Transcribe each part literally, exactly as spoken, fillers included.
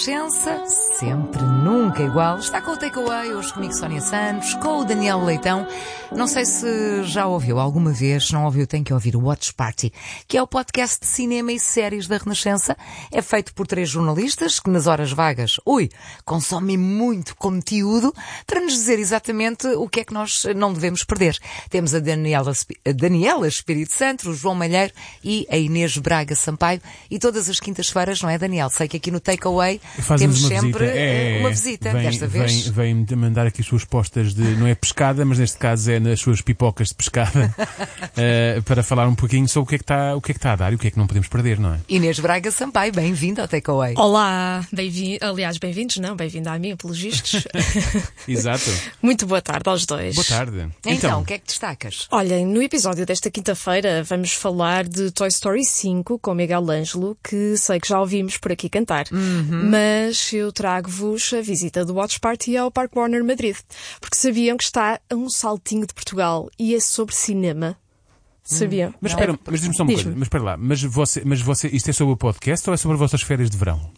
Renascença, sempre, nunca igual. Está com o Takeaway, hoje comigo Sónia Santos, com o Daniel Leitão. Não sei se já ouviu alguma vez, se não ouviu tem que ouvir o Watch Party, que é o podcast de cinema e séries da Renascença. É feito por três jornalistas que nas horas vagas, ui, consomem muito conteúdo para nos dizer exatamente o que é que nós não devemos perder. Temos a Daniela, a Daniela Espírito Santo, o João Malheiro e a Inês Braga Sampaio. E todas as quintas-feiras, não é, Daniel? Sei que aqui no Takeaway temos uma sempre visita. É, uma visita. vem, Desta vez vem, vem mandar aqui suas postas de, não é pescada, mas neste caso é nas suas pipocas de pescada, uh, para falar um pouquinho sobre o que é que está, o que é que está a dar e o que é que não podemos perder, não é? Inês Braga Sampaio, bem-vinda ao Takeaway. Olá, bem-vindo, aliás, bem-vindos, não, bem-vinda a mim, pelos vistos. Exato. Muito boa tarde aos dois. Boa tarde. Então, Então, o que é que destacas? Olhem, no episódio desta quinta-feira vamos falar de Toy Story cinco com Miguel Ângelo, que sei que já ouvimos por aqui cantar. Uhum. Mas eu trago-vos a visita do Watch Party ao Parque Warner Madrid, porque sabiam que está a um saltinho de Portugal e é sobre cinema. Sabiam? mas espera, É, mas diz-me só uma diz-me. coisa, mas espera lá, mas você, mas você, isto é sobre o podcast ou é sobre as vossas férias de verão?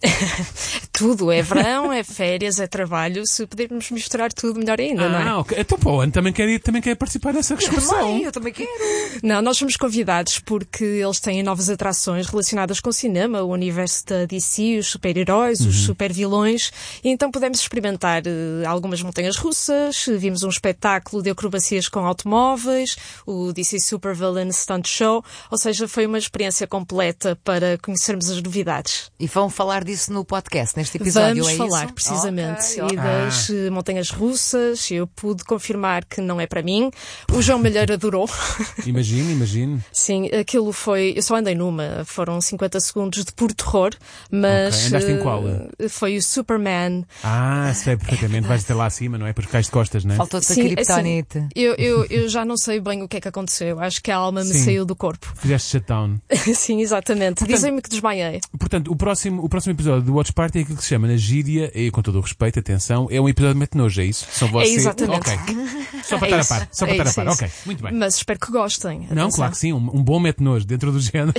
Tudo, é verão, é férias, é trabalho, se pudermos misturar tudo melhor ainda, não é? Ah, ok. Então, pô, Ana também quer, ir- também quer participar dessa Eu discussão. também, eu também quero. Não, nós somos convidados porque eles têm novas atrações relacionadas com o cinema, o universo da D C, os super-heróis, os super-vilões, e então pudemos experimentar eh, algumas montanhas russas, vimos um espetáculo de acrobacias com automóveis, o D C Super Villain Stunt Show, ou seja, foi uma experiência completa para conhecermos as novidades. E vão falar disso no podcast, neste episódio, Vamos é falar, isso? precisamente, Ok, ok. e das eh, montanhas russas. Eu pude confirmar que não é para mim. O João Malheiro adorou. Imagine, imagine. Sim, aquilo foi... Eu só andei numa. Foram cinquenta segundos de puro terror, mas... Ok, andaste em qual? eh, Foi o Superman. Ah, sei perfeitamente, vais até lá acima, não é? Por cais de costas, não é? Faltou-te a Sim, criptonite. assim, eu, eu, eu já não sei bem o que é que aconteceu. Acho que a alma me Sim. saiu do corpo. Fizeste shutdown. Sim, exatamente. Dizem-me que desmaiei. Portanto, o próximo, o próximo episódio do Watch Party é aquilo que se chama na gíria, e com todo o respeito, atenção, é um episódio de mete nojo, é isso? São vocês. exatamente. Ok. Só para É estar a isso, par. Só para é estar isso, a é par. isso. Ok, muito bem. Mas espero que gostem. Não, Atenção. claro que sim, um, um bom mete nojo dentro do género.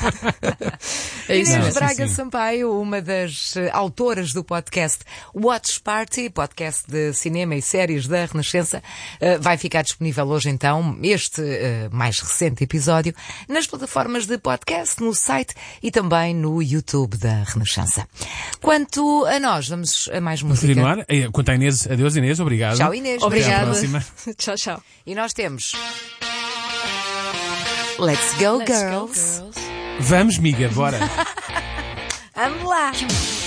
É isso Não, Inês sim, Braga sim. Sampaio, uma das eh, autoras do podcast Watch Party, podcast de cinema e séries da Renascença, eh, vai ficar disponível hoje então, este eh, mais recente episódio, nas plataformas de podcast, no site e também no YouTube da Renascença. Quanto a nós, vamos a mais Vamos música. continuar. Eh, Quanto à Inês, adeus Inês, obrigado. Tchau, Inês. Até à Obrigada. próxima. Tchau, tchau. E nós temos Let's Go Let's go, Girls. girls. Vamos, miga, bora. Vamos lá.